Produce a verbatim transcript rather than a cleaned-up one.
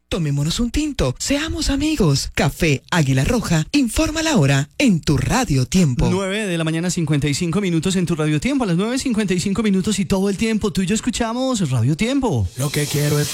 Tomémonos un tinto, seamos amigos. Café Águila Roja, informa la hora en tu Radio Tiempo. nueve de la mañana, cincuenta y cinco minutos en tu Radio Tiempo. A las nueve cincuenta y cinco minutos y todo el tiempo tú y yo escuchamos Radio Tiempo. Lo que quiero es